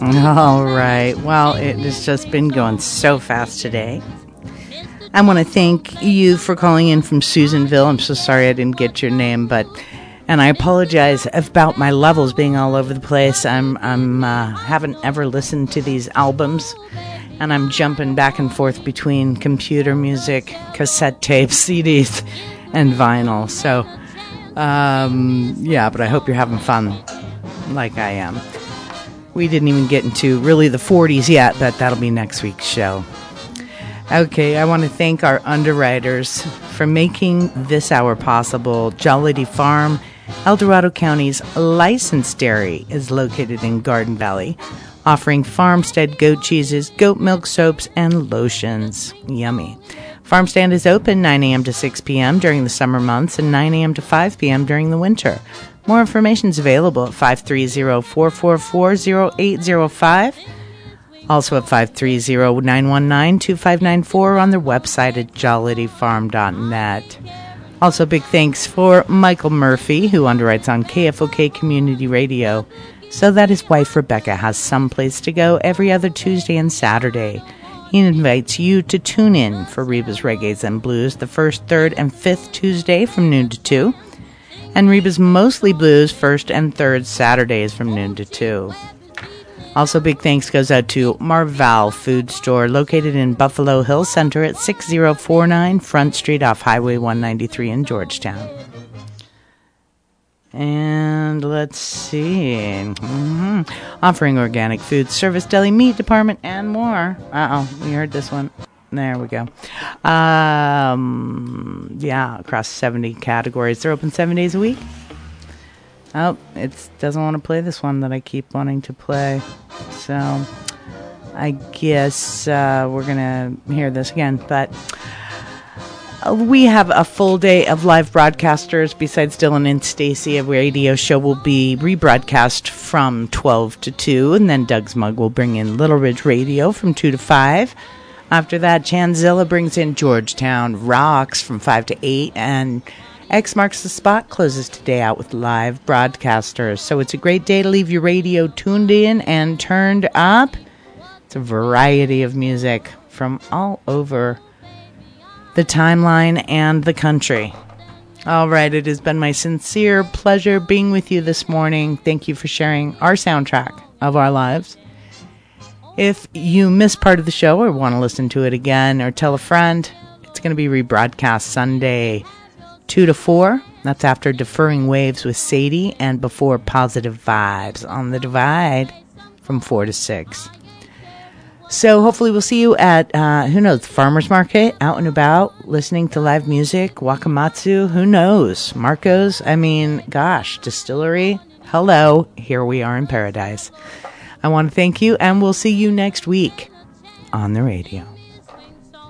All right. Well, it has just been going so fast today. I want to thank you for calling in from Susanville. I'm so sorry I didn't get your name, and I apologize about my levels being all over the place. I'm haven't ever listened to these albums, and I'm jumping back and forth between computer music, cassette tapes, CDs, and vinyl. So, yeah, but I hope you're having fun like I am. We didn't even get into really the 40s yet, but that'll be next week's show. Okay, I want to thank our underwriters for making this hour possible. Jollity Farm, El Dorado County's licensed dairy, is located in Garden Valley, offering farmstead goat cheeses, goat milk soaps, and lotions. Yummy. Farmstand is open 9 a.m. to 6 p.m. during the summer months and 9 a.m. to 5 p.m. during the winter. More information is available at 530-444-0805. Also at 530-919-2594 on their website at jollityfarm.net. Also big thanks for Michael Murphy, who underwrites on KFOK Community Radio, so that his wife Rebecca has someplace to go every other Tuesday and Saturday. He invites you to tune in for Reba's Reggaes and Blues the first, third, and fifth Tuesday from noon to 2. And Reba's Mostly Blues first and third Saturdays from noon to 2. Also, big thanks goes out to Marval Food Store, located in Buffalo Hill Center at 6049 Front Street off Highway 193 in Georgetown. And let's see. Offering organic food service, deli, meat department, and more. We heard this one. There we go. Yeah, across 70 categories. They're open 7 days a week. Oh, it doesn't want to play this one that I keep wanting to play. So I guess we're going to hear this again. But we have a full day of live broadcasters. Besides Dylan and Stacy, a radio show will be rebroadcast from 12 to 2. And then Doug's Mug will bring in Little Ridge Radio from 2 to 5. After that, Chanzilla brings in Georgetown Rocks from 5 to 8. And X Marks the Spot closes today out with live broadcasters. So it's a great day to leave your radio tuned in and turned up. It's a variety of music from all over the timeline and the country. All right, it has been my sincere pleasure being with you this morning. Thank you for sharing our soundtrack of our lives. If you missed part of the show or want to listen to it again or tell a friend, it's going to be rebroadcast Sunday 2 to 4. That's after Deferring Waves with Sadie and before Positive Vibes on the Divide from 4 to 6. So hopefully we'll see you at, the farmer's market, out and about, listening to live music, Wakamatsu, who knows, Marco's, distillery, hello, here we are in paradise. I want to thank you, and we'll see you next week on the radio.